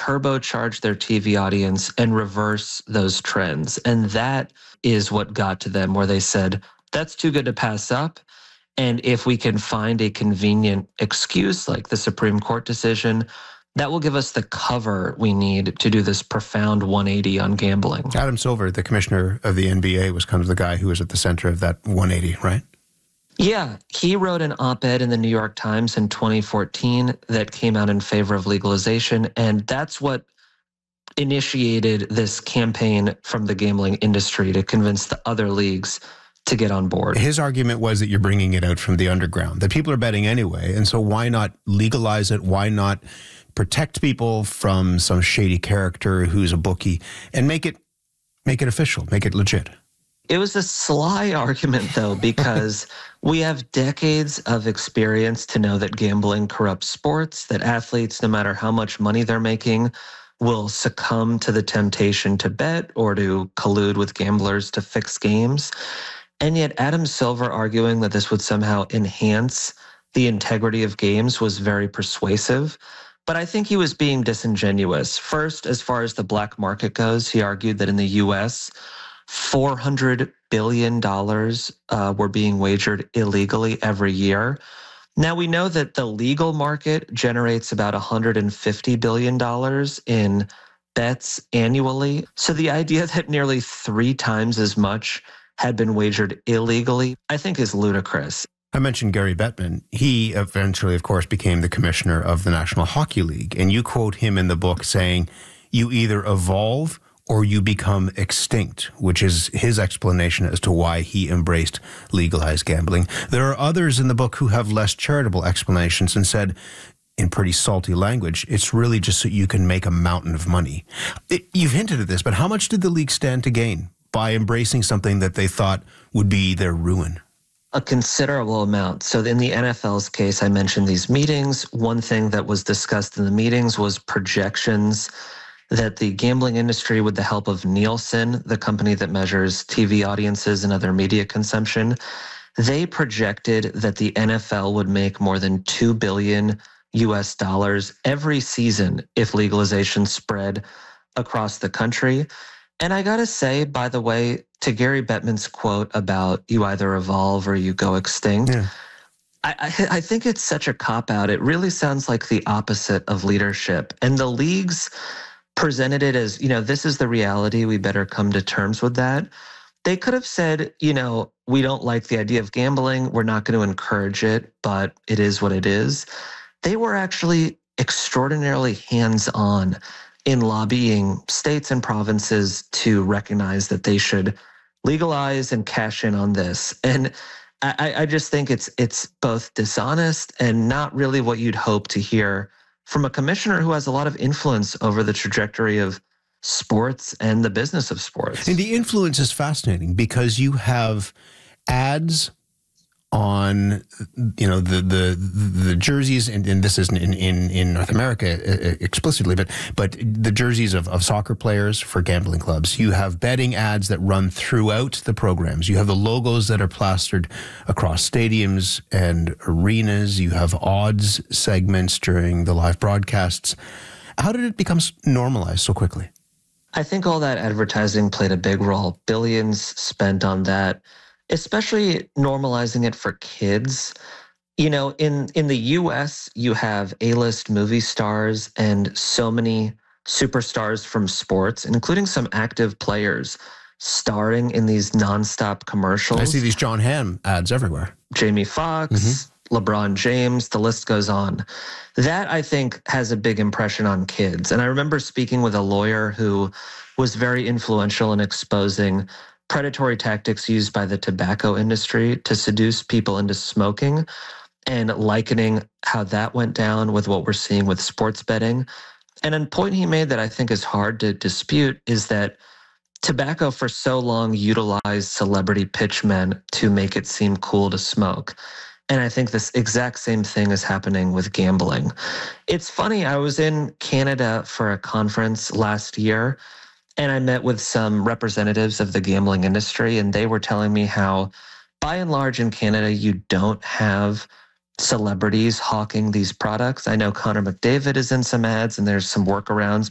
turbocharge their TV audience and reverse those trends. And that is what got to them, where they said, that's too good to pass up. And if we can find a convenient excuse like the Supreme Court decision, that will give us the cover we need to do this profound 180 on gambling. Adam Silver, the commissioner of the NBA, was kind of the guy who was at the center of that 180, right? Yeah, he wrote an op-ed in the New York Times in 2014 that came out in favor of legalization, and that's what initiated this campaign from the gambling industry to convince the other leagues to get on board. His argument was that you're bringing it out from the underground, that people are betting anyway, and so why not legalize it? Why not protect people from some shady character who's a bookie and make it official, make it legit? It was a sly argument, though, because we have decades of experience to know that gambling corrupts sports, that athletes, no matter how much money they're making, will succumb to the temptation to bet or to collude with gamblers to fix games. And yet Adam Silver arguing that this would somehow enhance the integrity of games was very persuasive. But I think he was being disingenuous. First, as far as the black market goes, he argued that in the U.S., $400 billion were being wagered illegally every year. Now, we know that the legal market generates about $150 billion in bets annually. So the idea that nearly 3 times as much had been wagered illegally, I think is ludicrous. I mentioned Gary Bettman. He eventually, of course, became the commissioner of the National Hockey League. And you quote him in the book saying, you either evolve or you become extinct, which is his explanation as to why he embraced legalized gambling. There are others in the book who have less charitable explanations and said, in pretty salty language, it's really just so you can make a mountain of money. You've hinted at this, but how much did the league stand to gain by embracing something that they thought would be their ruin? A considerable amount. So in the NFL's case, I mentioned these meetings. One thing that was discussed in the meetings was projections that the gambling industry, with the help of Nielsen, the company that measures TV audiences and other media consumption, they projected that the NFL would make more than $2 billion every season if legalization spread across the country. And I got to say, by the way, to Gary Bettman's quote about you either evolve or you go extinct, yeah. I think it's such a cop-out. It really sounds like the opposite of leadership. And the leagues presented it as, this is the reality. We better come to terms with that. They could have said, we don't like the idea of gambling. We're not going to encourage it, but it is what it is. They were actually extraordinarily hands-on in lobbying states and provinces to recognize that they should legalize and cash in on this. And I just think it's both dishonest and not really what you'd hope to hear from a commissioner who has a lot of influence over the trajectory of sports and the business of sports. And the influence is fascinating because you have ads on, the jerseys, and this isn't in North America explicitly, but the jerseys of soccer players for gambling clubs. You have betting ads that run throughout the programs. You have the logos that are plastered across stadiums and arenas. You have odds segments during the live broadcasts. How did it become normalized so quickly? I think all that advertising played a big role. Billions spent on that, especially normalizing it for kids. In the US, you have A-list movie stars and so many superstars from sports, including some active players, starring in these nonstop commercials. I see these John Hamm ads everywhere. Jamie Foxx, LeBron James, the list goes on. That, I think, has a big impression on kids. And I remember speaking with a lawyer who was very influential in exposing predatory tactics used by the tobacco industry to seduce people into smoking and likening how that went down with what we're seeing with sports betting. And a point he made that I think is hard to dispute is that tobacco for so long utilized celebrity pitchmen to make it seem cool to smoke. And I think this exact same thing is happening with gambling. It's funny, I was in Canada for a conference last year, and I met with some representatives of the gambling industry, and they were telling me how, by and large in Canada, you don't have celebrities hawking these products. I know Connor McDavid is in some ads, and there's some workarounds,